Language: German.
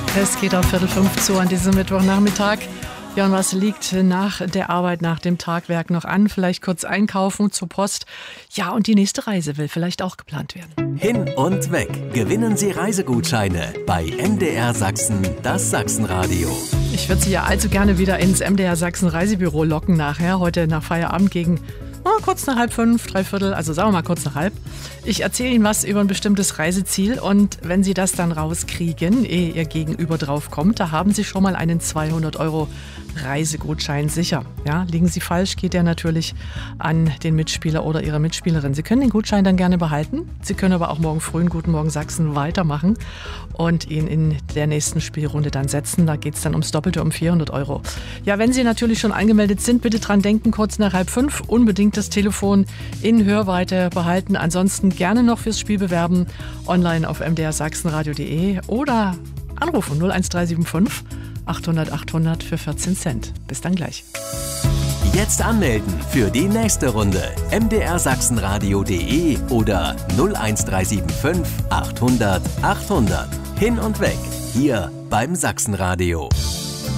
Es geht auf 4:45 zu an diesem Mittwochnachmittag. Ja, und was liegt nach der Arbeit, nach dem Tagwerk noch an? Vielleicht kurz einkaufen, zur Post. Ja, und die nächste Reise will vielleicht auch geplant werden. Hin und weg. Gewinnen Sie Reisegutscheine bei MDR Sachsen, das Sachsenradio. Ich würde Sie ja allzu gerne wieder ins MDR Sachsen Reisebüro locken nachher. Heute nach Feierabend gegen kurz nach 4:30, 3/4, also sagen wir mal kurz nach 4:30. Ich erzähle Ihnen was über ein bestimmtes Reiseziel und wenn Sie das dann rauskriegen, ehe Ihr Gegenüber drauf kommt, da haben Sie schon mal einen 200 € Reisegutschein sicher. Ja, liegen Sie falsch, geht der natürlich an den Mitspieler oder Ihre Mitspielerin. Sie können den Gutschein dann gerne behalten. Sie können aber auch morgen früh in Guten Morgen Sachsen weitermachen und ihn in der nächsten Spielrunde dann setzen. Da geht es dann ums Doppelte, um 400 €. Ja, wenn Sie natürlich schon angemeldet sind, bitte dran denken, kurz nach 4:30 unbedingt das Telefon in Hörweite behalten. Ansonsten gerne noch fürs Spiel bewerben, online auf mdrsachsenradio.de oder anrufen 01375 800 800 für 14 Cent. Bis dann gleich. Jetzt anmelden für die nächste Runde. mdrsachsenradio.de oder 01375 800 800. Hin und weg, hier beim Sachsenradio.